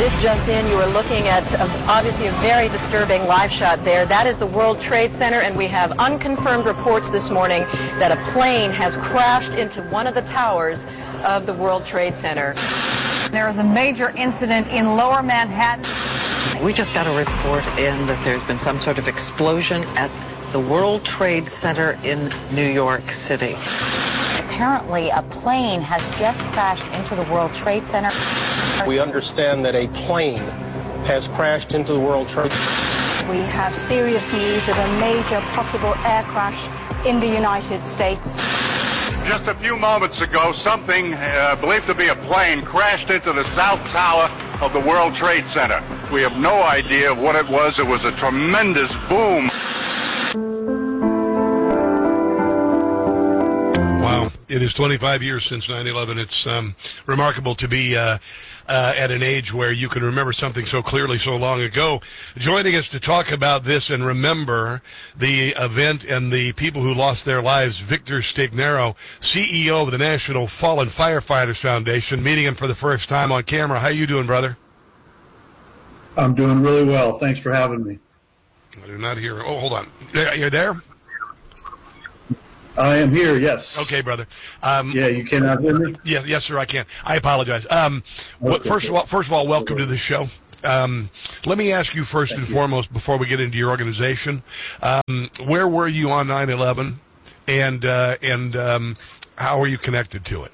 This just in, you are looking at obviously a very disturbing live shot there. That is the World Trade Center, and we have unconfirmed reports this morning that a plane has crashed into one of the towers of the World Trade Center. There is a major incident in Lower Manhattan. We just got a report in that there's been some sort of explosion at the World Trade Center in New York City. Apparently, a plane has just crashed into the World Trade Center. We understand that a plane has crashed into the World Trade Center. We have serious news of a major possible air crash in the United States. Just a few moments ago, something believed to be a plane crashed into the South Tower of the World Trade Center. We have no idea what it was. It was a tremendous boom. Wow. It is 25 years since 9/11. It's remarkable to be at an age where you can remember something so clearly so long ago. Joining us to talk about this and remember the event and the people who lost their lives, Victor Stagnaro, CEO of the National Fallen Firefighters Foundation, meeting him for the first time on camera. How you doing, brother? I'm doing really well. Thanks for having me. I do not hear. Oh, hold on. You're there? I am here, yes. Okay, brother. Yeah, you cannot hear me? Yes, sir, I can. I apologize. First of all, welcome to the show. Let me ask you first and foremost, before we get into your organization, where were you on 9/11, and how are you connected to it?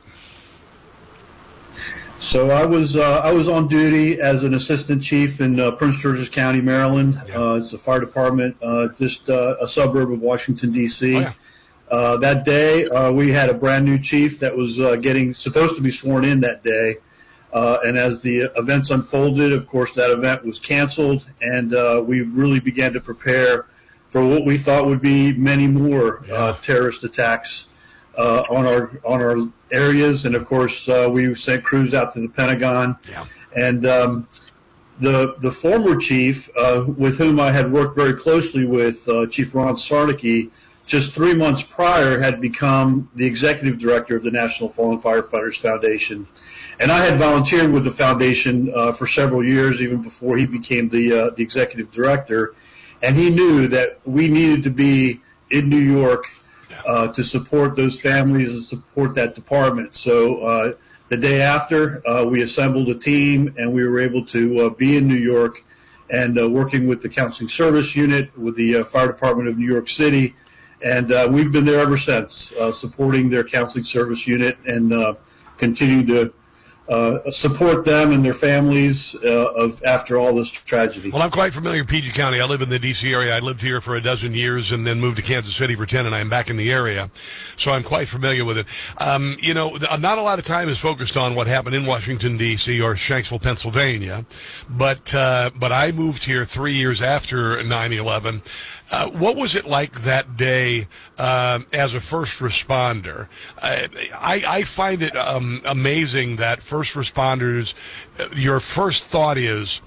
So I was on duty as an assistant chief in Prince George's County, Maryland. Yeah. It's a fire department, just a suburb of Washington, D.C. Oh, yeah. That day, we had a brand new chief that was supposed to be sworn in that day. And as the events unfolded, of course, that event was canceled, and we really began to prepare for what we thought would be many more terrorist attacks on our areas. And of course, we sent crews out to the Pentagon. Yeah. And the former chief, with whom I had worked very closely with, Chief Ron Sarnicki, just 3 months prior had become the executive director of the National Fallen Firefighters Foundation. And I had volunteered with the foundation for several years, even before he became the executive director. And he knew that we needed to be in New York to support those families and support that department. So the day after, we assembled a team, and we were able to be in New York and working with the Counseling Service Unit, with the Fire Department of New York City. And we've been there ever since, supporting their counseling service unit and continuing to support them and their families after all this tragedy. Well, I'm quite familiar with PG County. I live in the D.C. area. I lived here for a dozen years and then moved to Kansas City for 10, and I'm back in the area. So I'm quite familiar with it. Not a lot of time is focused on what happened in Washington, D.C. or Shanksville, Pennsylvania, but I moved here 3 years after 9/11. What was it like that day as a first responder? I find it amazing that first responders, your first thought is,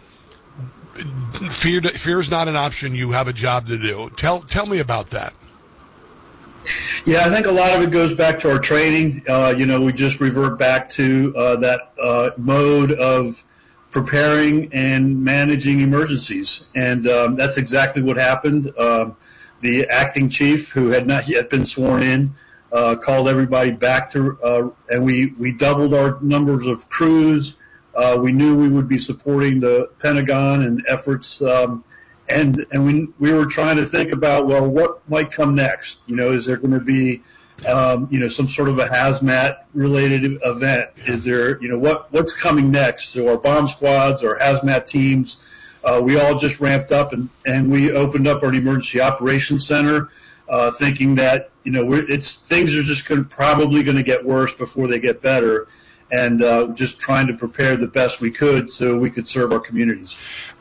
fear is not an option. You have a job to do. Tell me about that. Yeah, I think a lot of it goes back to our training. We just revert back to that mode of preparing and managing emergencies. And that's exactly what happened. The acting chief, who had not yet been sworn in, called everybody back to, and we doubled our numbers of crews. We knew we would be supporting the Pentagon and efforts, and we were trying to think about, well, what might come next? Is there going to be some sort of a hazmat-related event? Is there, what's coming next? So our bomb squads, our hazmat teams, we all just ramped up and we opened up our emergency operations center, thinking that, things are just probably going to get worse before they get better, and just trying to prepare the best we could so we could serve our communities.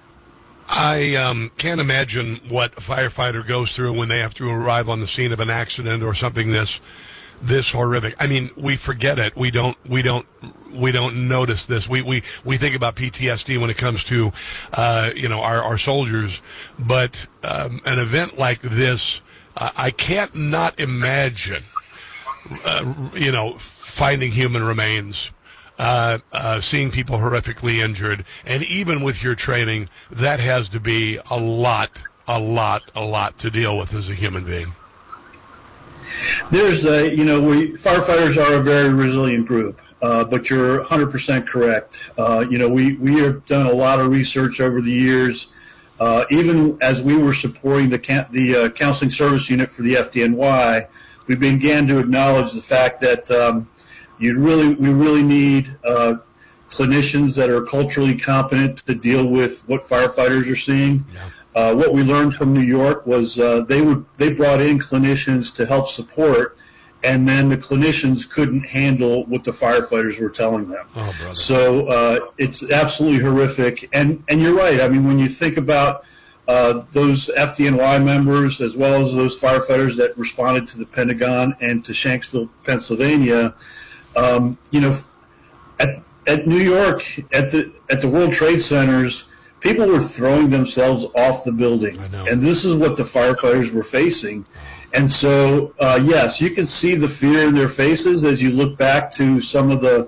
I can't imagine what a firefighter goes through when they have to arrive on the scene of an accident or something this horrific. I mean, we forget it. We don't notice this. We think about PTSD when it comes to our soldiers, but an event like this, I can't not imagine finding human remains seeing people horrifically injured, and even with your training, that has to be a lot to deal with as a human being. There's firefighters are a very resilient group, but you're 100% correct. We have done a lot of research over the years. Even as we were supporting the counseling service unit for the FDNY, we began to acknowledge the fact that we really need clinicians that are culturally competent to deal with what firefighters are seeing. Yeah. What we learned from New York was they brought in clinicians to help support, and then the clinicians couldn't handle what the firefighters were telling them. Oh, brother. So it's absolutely horrific. And you're right. I mean, when you think about those FDNY members as well as those firefighters that responded to the Pentagon and to Shanksville, Pennsylvania, at New York, at the World Trade Centers, people were throwing themselves off the building, and this is what the firefighters were facing. And so, yes, you can see the fear in their faces as you look back to some of the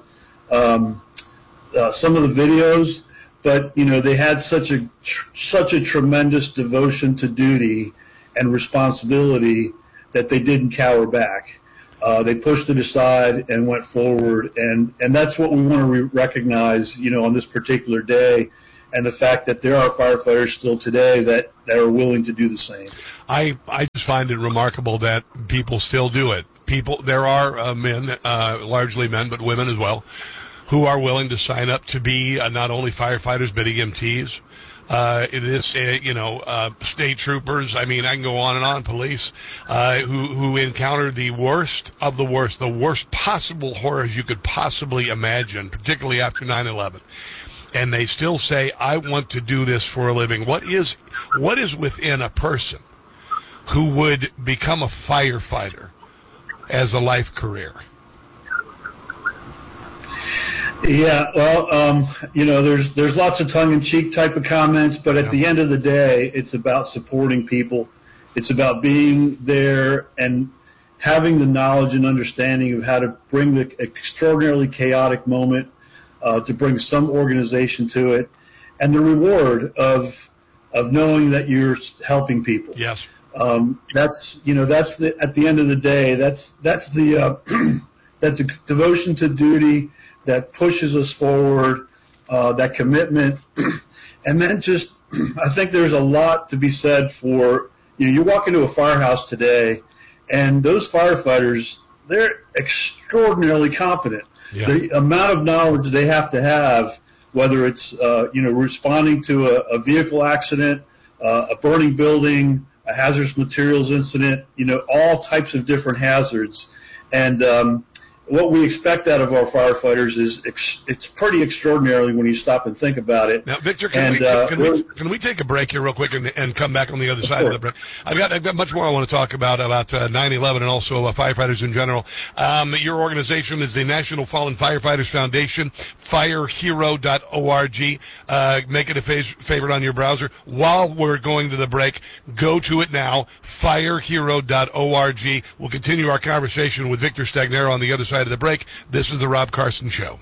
videos. But they had such a tremendous devotion to duty and responsibility that they didn't cower back. They pushed it aside and went forward, and that's what we want to recognize, on this particular day. And the fact that there are firefighters still today that are willing to do the same. I just find it remarkable that people still do it. There are men, largely men, but women as well, who are willing to sign up to be not only firefighters but EMTs. State troopers. I mean, I can go on and on. Police who encounter the worst of the worst possible horrors you could possibly imagine, particularly after 9/11. And they still say, I want to do this for a living. What is within a person who would become a firefighter as a life career? Yeah, well, there's lots of tongue-in-cheek type of comments, but at the end of the day, it's about supporting people. It's about being there and having the knowledge and understanding of how to bring the extraordinarily chaotic moment to bring some organization to it, and the reward of knowing that you're helping people. Yes. That's at the end of the day, that's the that the devotion to duty that pushes us forward, that commitment, and then just I think there's a lot to be said for you walk into a firehouse today, and those firefighters, they're extraordinarily competent. Yeah. The amount of knowledge they have to have, whether it's responding to a vehicle accident, a burning building, a hazardous materials incident, all types of different hazards, and what we expect out of our firefighters is it's pretty extraordinary when you stop and think about it. Now, Victor, can we take a break here real quick and come back on the other side of the break? I've got much more I want to talk about 9/11 and also firefighters in general. Your organization is the National Fallen Firefighters Foundation, firehero.org. Make it a favorite on your browser. While we're going to the break, go to it now, firehero.org. We'll continue our conversation with Victor Stagnero on the other side of the break. This is the Rob Carson Show.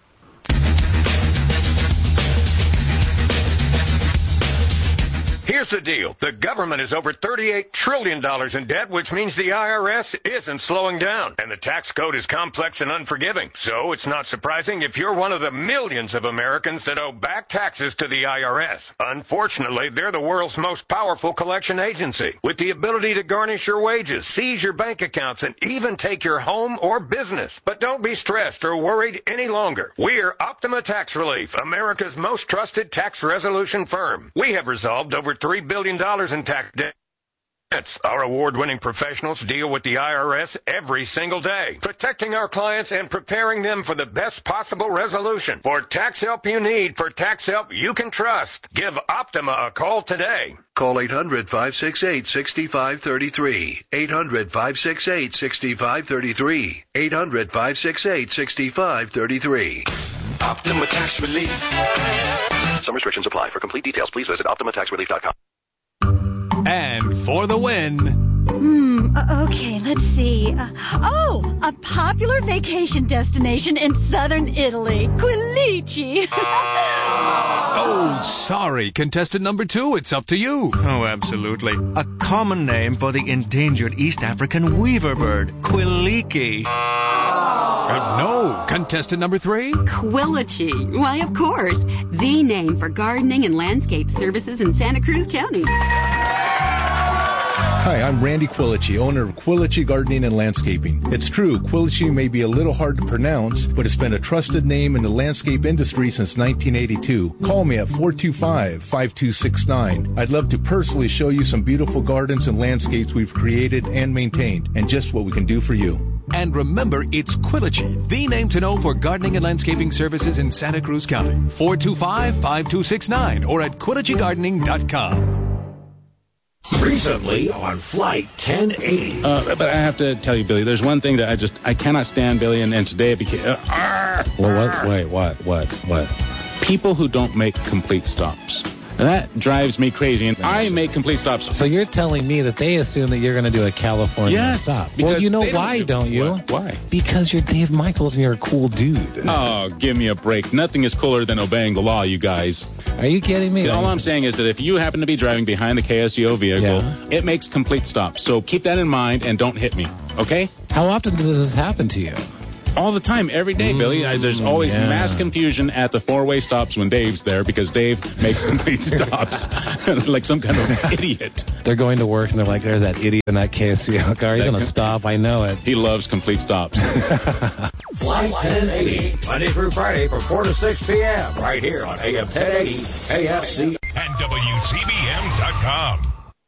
Here's the deal. The government is over $38 trillion in debt, which means the IRS isn't slowing down. And the tax code is complex and unforgiving. So it's not surprising if you're one of the millions of Americans that owe back taxes to the IRS. Unfortunately, they're the world's most powerful collection agency, with the ability to garnish your wages, seize your bank accounts, and even take your home or business. But don't be stressed or worried any longer. We're Optima Tax Relief, America's most trusted tax resolution firm. We have resolved over $3 billion in tax debt. Our award-winning professionals deal with the IRS every single day, protecting our clients and preparing them for the best possible resolution. For tax help you need, for tax help you can trust, give Optima a call today. Call 800-568-6533. 800-568-6533. 800-568-6533. Optima Tax Relief. Some restrictions apply. For complete details, please visit OptimaTaxRelief.com. And for the win, Okay, let's see. A popular vacation destination in southern Italy, Quilici. Oh, sorry, contestant number 2, it's up to you. Oh, absolutely. A common name for the endangered East African weaver bird, Quiliki. No, contestant number 3. Quilici. Why, of course. The name for gardening and landscape services in Santa Cruz County. Hi, I'm Randy Quilici, owner of Quilici Gardening and Landscaping. It's true, Quilici may be a little hard to pronounce, but it's been a trusted name in the landscape industry since 1982. Call me at 425-5269. I'd love to personally show you some beautiful gardens and landscapes we've created and maintained, and just what we can do for you. And remember, it's Quilici, the name to know for gardening and landscaping services in Santa Cruz County. 425-5269 or at QuiliciGardening.com. Recently on Flight 1080. But I have to tell you, Billy, there's one thing that I cannot stand, Billy, and today it became... What? People who don't make complete stops. And that drives me crazy, and I make complete stops. So you're telling me that they assume that you're going to do a California stop? Well, you know why, don't you? Why? Because you're Dave Michaels and you're a cool dude. Oh, give me a break. Nothing is cooler than obeying the law, you guys. Are you kidding me? All I'm saying is that if you happen to be driving behind the KSEO vehicle, it makes complete stops. So keep that in mind and don't hit me, okay? How often does this happen to you? All the time, every day, Billy. There's always mass confusion at the four-way stops when Dave's there because Dave makes complete stops like some kind of idiot. They're going to work and they're like, there's that idiot in that KSCO car. He's going to stop. I know it. He loves complete stops. Flight 1080, Monday through Friday from 4 to 6 p.m. right here on AM 1080, AFC, and WCBM.com.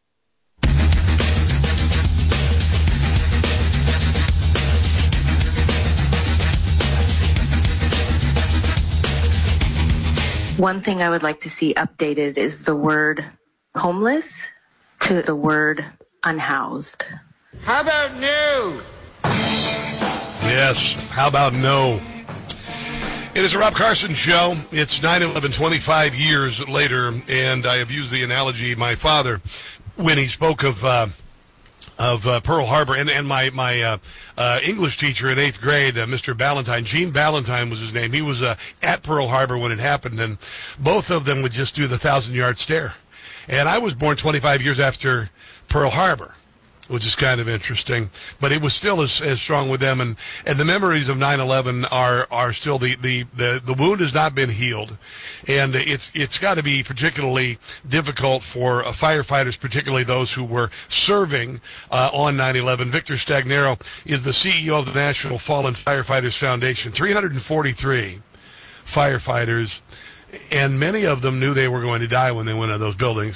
One thing I would like to see updated is the word homeless to the word unhoused. How about no? Yes, how about no? It is a Rob Carson show. It's 9/11, 25 years later, and I have used the analogy my father, when he spoke of Pearl Harbor, and my English teacher in 8th grade, Mr. Ballantyne, Gene Ballantyne was his name. He was at Pearl Harbor when it happened, and both of them would just do the 1,000-yard stare. And I was born 25 years after Pearl Harbor, which is kind of interesting, but it was still as strong with them, and the memories of 9/11 are still the wound has not been healed, and it's got to be particularly difficult for firefighters, particularly those who were serving on 9/11. Victor Stagnero is the CEO of the National Fallen Firefighters Foundation. 343 firefighters, and many of them knew they were going to die when they went into those buildings.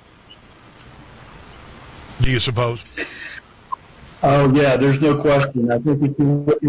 Do you suppose? Oh yeah, there's no question. I think if you look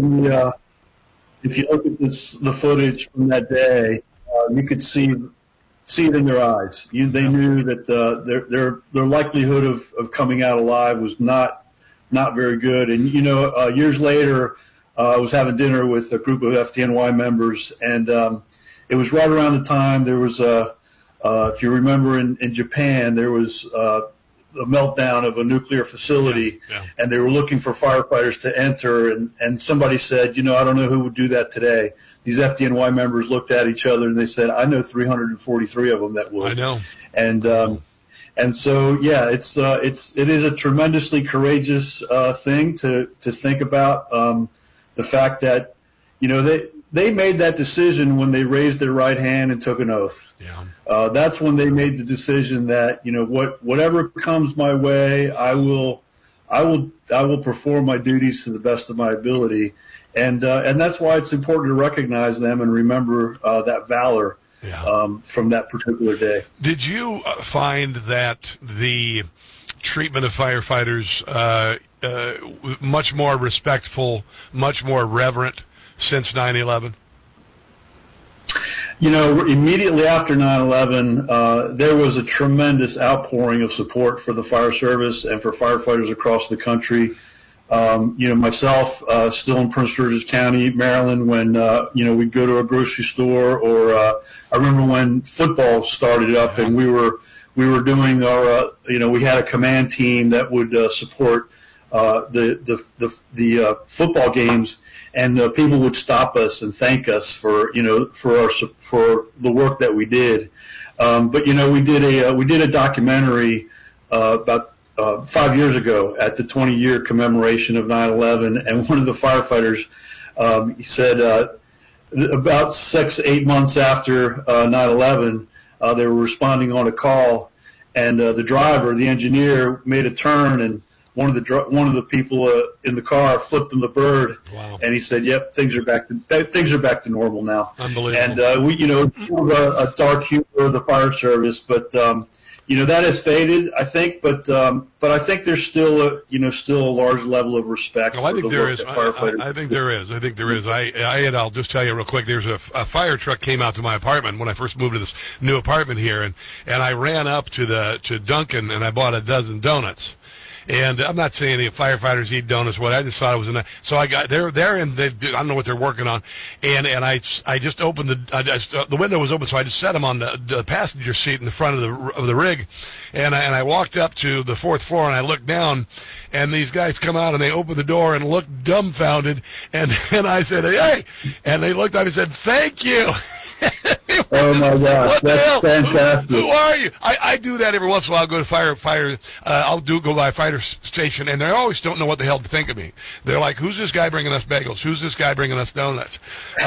at the footage from that day, you could see it in their eyes. They knew that their likelihood of coming out alive was not very good. And years later, I was having dinner with a group of FDNY members, and it was right around the time there was if you remember in Japan, there was a meltdown of a nuclear facility, and they were looking for firefighters to enter, and somebody said, I don't know who would do that today. These FDNY members looked at each other and they said, I know 343 of them that would. I know. And so, yeah, it is a tremendously courageous thing to think about, the fact that, they made that decision when they raised their right hand and took an oath. Yeah. That's when they made the decision that, whatever comes my way, I will perform my duties to the best of my ability. And that's why it's important to recognize them and remember, that valor, from that particular day. Did you find that the treatment of firefighters, much more respectful, much more reverent since 9/11? Immediately after 9/11, there was a tremendous outpouring of support for the fire service and for firefighters across the country. Myself, still in Prince George's County, Maryland, when, we'd go to a grocery store, or I remember when football started up and we were we were doing our, we had a command team that would support the football games, and people would stop us and thank us for the work that we did. But we did a documentary about 5 years ago at the 20-year commemoration of 9/11, and one of the firefighters he said about 6-8 months after 9/11, they were responding on a call, and the engineer made a turn, and one of the people in the car flipped him the bird. Wow. And he said, "Yep, things are back to normal now." Unbelievable. And we, a dark humor of the fire service, but that has faded, I think. But I think there's still a large level of respect. I think there is. Firefighters. I think there is. I'll just tell you real quick. There's a fire truck came out to my apartment when I first moved to this new apartment here, and I ran up to Dunkin' and I bought a dozen donuts. And I'm not saying any firefighters eat donuts. What I just thought it was so I got there and I don't know what they're working on. And I just opened the window was open, so I just set them on the passenger seat in the front of the rig. And I walked up to the 4th floor and I looked down, and these guys come out and they open the door and looked dumbfounded. And I said, "Hey," and they looked up and said, "Thank you." Oh my gosh, that's fantastic. Who are you? I do that every once in a while. I'll go to fire. I'll go by a fire station, and they always don't know what the hell to think of me. They're like, "Who's this guy bringing us bagels? Who's this guy bringing us donuts?"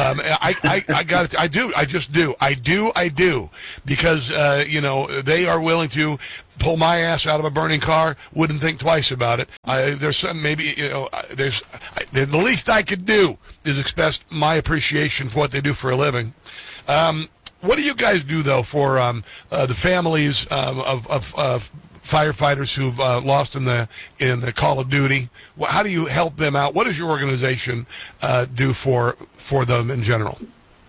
I got it. I do. I just do. I do because they are willing to pull my ass out of a burning car. Wouldn't think twice about it. There's some the least I could do is express my appreciation for what they do for a living. What do you guys do though for the families of firefighters who've lost in the Call of Duty? How do you help them out? What does your organization do for them in general?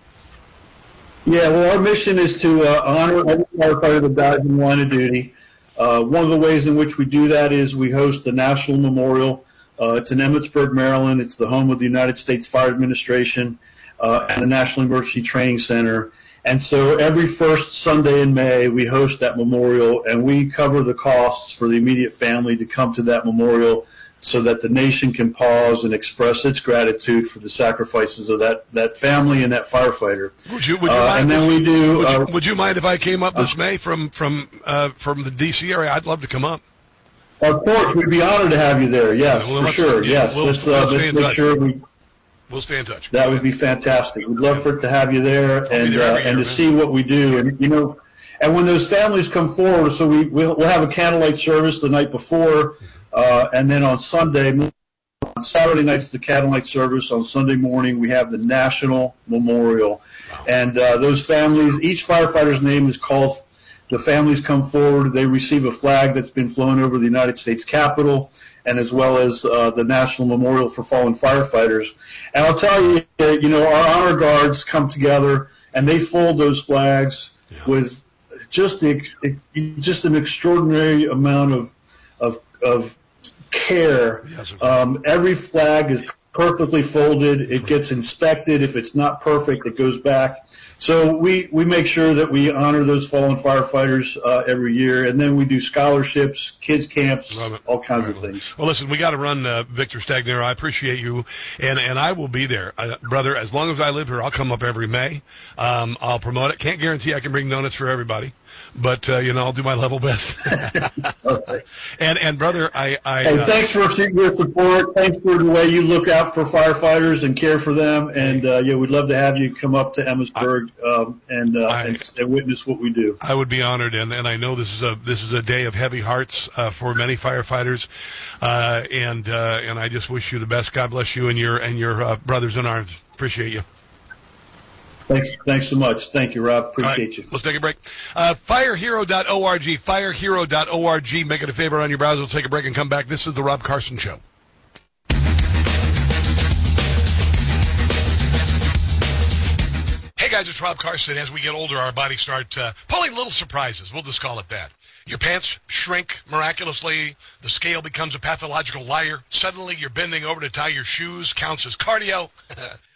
Yeah, well, our mission is to honor every firefighter that dies in the line of duty. One of the ways in which we do that is we host the National Memorial. It's in Emmitsburg, Maryland. It's the home of the United States Fire Administration and the National Emergency Training Center. And so every first Sunday in May, we host that memorial, and we cover the costs for the immediate family to come to that memorial so that the nation can pause and express its gratitude for the sacrifices of that family and that firefighter. Would you mind? And then we do. Would you mind if I came up this May from the D.C. area? I'd love to come up. Of course, we'd be honored to have you there. Yes, for sure. Yes, let's make sure we'll stay in touch. That would be fantastic. We'd love for it to have you there and to see what we do. And and when those families come forward, so we'll have a candlelight service the night before, and then on Saturday night's the candlelight service. On Sunday morning we have the National Memorial, and those families, each firefighter's name is called. The families come forward. They receive a flag that's been flown over the United States Capitol, and as well as the National Memorial for Fallen Firefighters. And I'll tell you, our honor guards come together and they fold those flags with just an extraordinary amount of care. Every flag is perfectly folded. It gets inspected. If it's not perfect, it goes back. So we make sure that we honor those fallen firefighters every year, and then we do scholarships, kids camps, all kinds of things. Well, listen, we got to run, Victor Stagnero. I appreciate you, and I will be there, brother. As long as I live here, I'll come up every May. I'll promote it. Can't guarantee I can bring donuts for everybody, but I'll do my level best. Okay. And brother, hey, thanks for your support. Thanks for the way you look out for firefighters and care for them. And we'd love to have you come up to Emmitsburg and witness what we do. I would be honored, and I know this is a day of heavy hearts for many firefighters, and I just wish you the best. God bless you and your brothers in arms. Appreciate you. Thanks so much. Thank you, Rob. Appreciate you. Let's take a break. Firehero.org, firehero.org. Make it a favor on your browser. Let's take a break and come back. This is the Rob Carson Show. Hey guys, it's Rob Carson. As we get older, our bodies start pulling little surprises. We'll just call it that. Your pants shrink miraculously. The scale becomes a pathological liar. Suddenly, you're bending over to tie your shoes. Counts as cardio.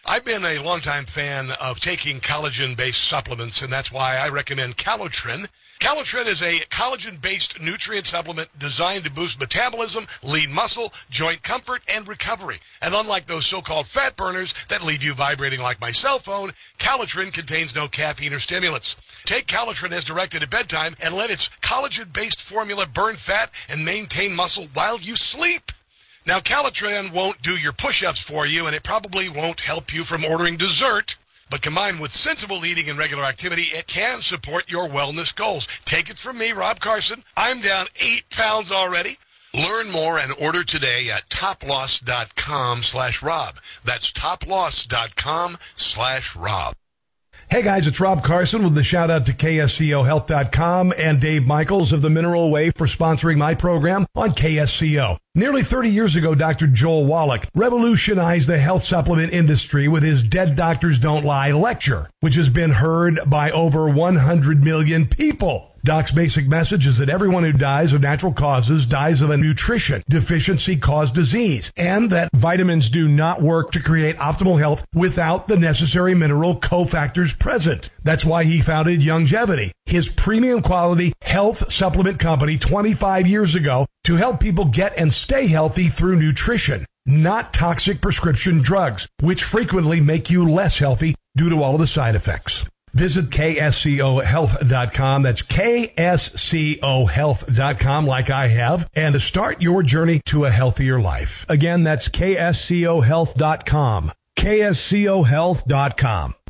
I've been a longtime fan of taking collagen-based supplements, and that's why I recommend Calotren. Calotren is a collagen-based nutrient supplement designed to boost metabolism, lean muscle, joint comfort, and recovery. And unlike those so-called fat burners that leave you vibrating like my cell phone, Calotren contains no caffeine or stimulants. Take Calotren as directed at bedtime and let its collagen-based formula burn fat and maintain muscle while you sleep. Now, Calotren won't do your push-ups for you, and it probably won't help you from ordering dessert. But combined with sensible eating and regular activity, it can support your wellness goals. Take it from me, Rob Carson. I'm down 8 pounds already. Learn more and order today at toploss.com/Rob. That's toploss.com/Rob. Hey guys, it's Rob Carson with the shout out to KSCOHealth.com and Dave Michaels of the Mineral Way for sponsoring my program on KSCO. Nearly 30 years ago, Dr. Joel Wallach revolutionized the health supplement industry with his Dead Doctors Don't Lie lecture, which has been heard by over 100 million people. Doc's basic message is that everyone who dies of natural causes dies of a nutrition deficiency caused disease, and that vitamins do not work to create optimal health without the necessary mineral cofactors present. That's why he founded Youngevity, his premium quality health supplement company 25 years ago, to help people get and stay healthy through nutrition, not toxic prescription drugs, which frequently make you less healthy due to all of the side effects. Visit KSCOHealth.com. That's KSCOHealth.com, like I have, and to start your journey to a healthier life. Again, that's KSCOHealth.com. KSCOHealth.com.